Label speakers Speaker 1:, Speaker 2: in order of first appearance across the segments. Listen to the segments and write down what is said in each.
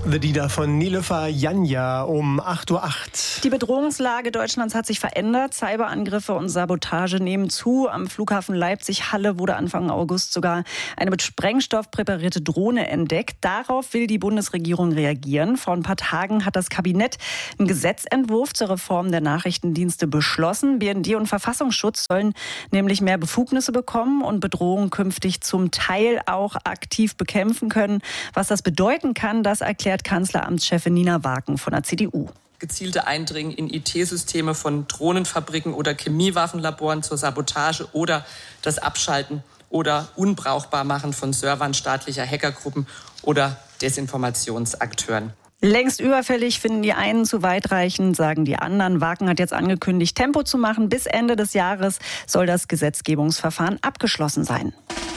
Speaker 1: The Dida von Niloufar Janja um 8:08 Uhr.
Speaker 2: Die Bedrohungslage Deutschlands hat sich verändert. Cyberangriffe und Sabotage nehmen zu. Am Flughafen Leipzig-Halle wurde Anfang August sogar eine mit Sprengstoff präparierte Drohne entdeckt. Darauf will die Bundesregierung reagieren. Vor ein paar Tagen hat das Kabinett einen Gesetzentwurf zur Reform der Nachrichtendienste beschlossen. BND und Verfassungsschutz sollen nämlich mehr Befugnisse bekommen und Bedrohungen künftig zum Teil auch aktiv bekämpfen können. Was das bedeuten kann, das erklärt Kanzleramtschefin Nina Waken von der CDU.
Speaker 3: Gezielte Eindringen in IT-Systeme von Drohnenfabriken oder Chemiewaffenlaboren zur Sabotage oder das Abschalten oder Unbrauchbarmachen von Servern staatlicher Hackergruppen oder Desinformationsakteuren.
Speaker 2: Längst überfällig, finden die einen zu weitreichend, sagen die anderen. Waken hat jetzt angekündigt, Tempo zu machen. Bis Ende des Jahres soll das Gesetzgebungsverfahren abgeschlossen sein.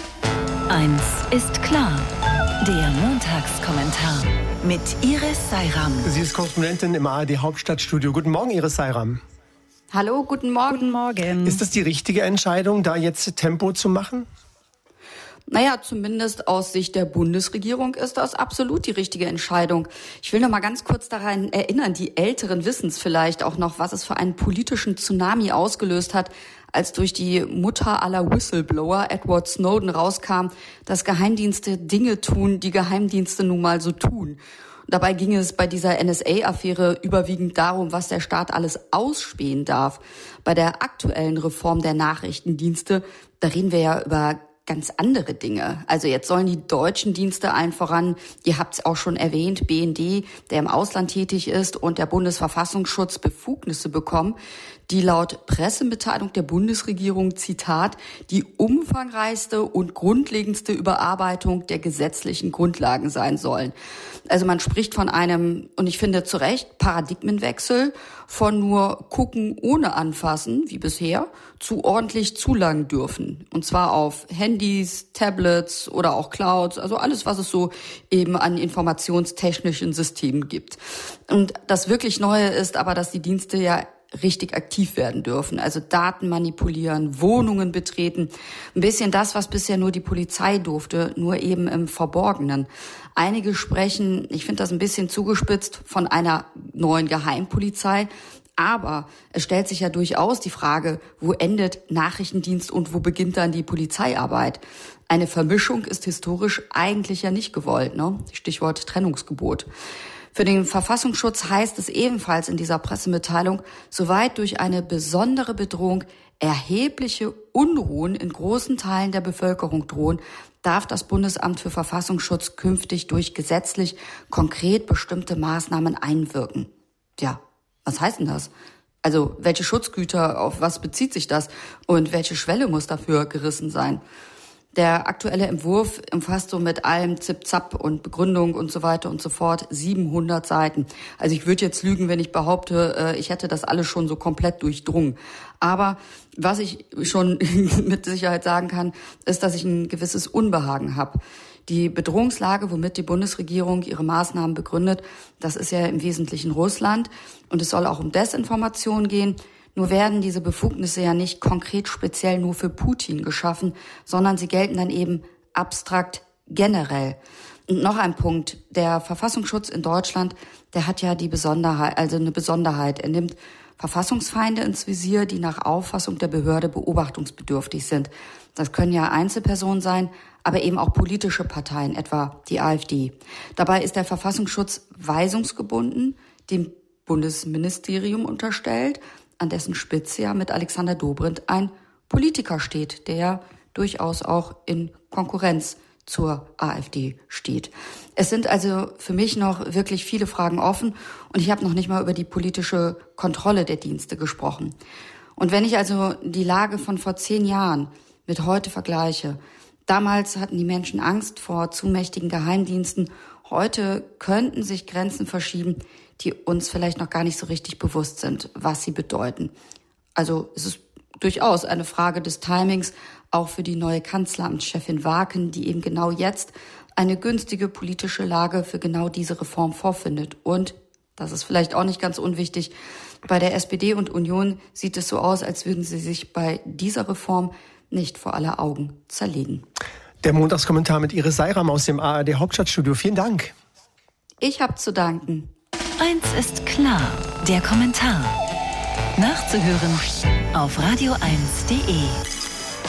Speaker 4: Eins ist klar. Der Montagskommentar mit Iris Seiram.
Speaker 1: Sie ist Korrespondentin im ARD-Hauptstadtstudio. Guten Morgen, Iris Seiram.
Speaker 5: Hallo, guten Morgen.
Speaker 2: Guten Morgen.
Speaker 1: Ist das die richtige Entscheidung, da jetzt Tempo zu machen?
Speaker 5: Naja, zumindest aus Sicht der Bundesregierung ist das absolut die richtige Entscheidung. Ich will noch mal ganz kurz daran erinnern, die Älteren wissen es vielleicht auch noch, was es für einen politischen Tsunami ausgelöst hat, als durch die Mutter aller Whistleblower, Edward Snowden, rauskam, dass Geheimdienste Dinge tun, die Geheimdienste nun mal so tun. Dabei ging es bei dieser NSA-Affäre überwiegend darum, was der Staat alles ausspähen darf. Bei der aktuellen Reform der Nachrichtendienste, da reden wir ja über ganz andere Dinge. Also jetzt sollen die deutschen Dienste allen voran, ihr habt es auch schon erwähnt, BND, der im Ausland tätig ist, und der Bundesverfassungsschutz Befugnisse bekommen, die laut Pressemitteilung der Bundesregierung, Zitat, die umfangreichste und grundlegendste Überarbeitung der gesetzlichen Grundlagen sein sollen. Also man spricht von einem, und ich finde zu Recht, Paradigmenwechsel von nur gucken ohne anfassen, wie bisher, zu ordentlich zulangen dürfen. Und zwar auf Handys, Tablets oder auch Clouds, also alles, was es so eben an informationstechnischen Systemen gibt. Und das wirklich Neue ist aber, dass die Dienste ja richtig aktiv werden dürfen, also Daten manipulieren, Wohnungen betreten. Ein bisschen das, was bisher nur die Polizei durfte, nur eben im Verborgenen. Einige sprechen, ich finde das ein bisschen zugespitzt, von einer neuen Geheimpolizei. Aber es stellt sich ja durchaus die Frage, wo endet Nachrichtendienst und wo beginnt dann die Polizeiarbeit? Eine Vermischung ist historisch eigentlich ja nicht gewollt, ne? Stichwort Trennungsgebot. Für den Verfassungsschutz heißt es ebenfalls in dieser Pressemitteilung, soweit durch eine besondere Bedrohung erhebliche Unruhen in großen Teilen der Bevölkerung drohen, darf das Bundesamt für Verfassungsschutz künftig durch gesetzlich konkret bestimmte Maßnahmen einwirken. Ja, was heißt denn das? Also welche Schutzgüter, auf was bezieht sich das und welche Schwelle muss dafür gerissen sein? Der aktuelle Entwurf umfasst so mit allem Zip-Zap und Begründung und so weiter und so fort 700 Seiten. Also ich würde jetzt lügen, wenn ich behaupte, ich hätte das alles schon so komplett durchdrungen. Aber was ich schon mit Sicherheit sagen kann, ist, dass ich ein gewisses Unbehagen habe. Die Bedrohungslage, womit die Bundesregierung ihre Maßnahmen begründet, das ist ja im Wesentlichen Russland. Und es soll auch um Desinformation gehen. Nur werden diese Befugnisse ja nicht konkret speziell nur für Putin geschaffen, sondern sie gelten dann eben abstrakt generell. Und noch ein Punkt, der Verfassungsschutz in Deutschland, der hat ja die Besonderheit, also eine Besonderheit. Er nimmt Verfassungsfeinde ins Visier, die nach Auffassung der Behörde beobachtungsbedürftig sind. Das können ja Einzelpersonen sein, aber eben auch politische Parteien, etwa die AfD. Dabei ist der Verfassungsschutz weisungsgebunden, dem Bundesministerium unterstellt, an dessen Spitze ja mit Alexander Dobrindt ein Politiker steht, der durchaus auch in Konkurrenz zur AfD steht. Es sind also für mich noch wirklich viele Fragen offen und ich habe noch nicht mal über die politische Kontrolle der Dienste gesprochen. Und wenn ich also die Lage von vor 10 Jahren mit heute vergleiche, damals hatten die Menschen Angst vor zu mächtigen Geheimdiensten, heute könnten sich Grenzen verschieben, die uns vielleicht noch gar nicht so richtig bewusst sind, was sie bedeuten. Also es ist durchaus eine Frage des Timings, auch für die neue Kanzleramtschefin Waken, die eben genau jetzt eine günstige politische Lage für genau diese Reform vorfindet. Und, das ist vielleicht auch nicht ganz unwichtig, bei der SPD und Union sieht es so aus, als würden sie sich bei dieser Reform nicht vor aller Augen zerlegen.
Speaker 1: Der Montagskommentar mit Iris Seiram aus dem ARD Hauptstadtstudio. Vielen Dank.
Speaker 5: Ich habe zu danken.
Speaker 4: Eins ist klar, der Kommentar. Nachzuhören auf radio1.de.